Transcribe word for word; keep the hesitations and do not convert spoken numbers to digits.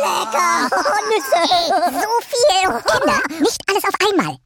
lecker. Oh, Nüsse. So viel. Kinder, nicht alles auf einmal.